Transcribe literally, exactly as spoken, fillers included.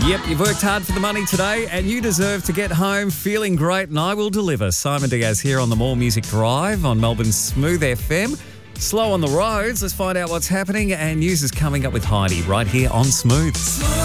Yep, you've worked hard for the money today and you deserve to get home feeling great, and I will deliver. Simon Diaz here on the More Music Drive on Melbourne's Smooth F M. Slow on the roads. Let's find out what's happening, and news is coming up with Heidi right here on Smooth.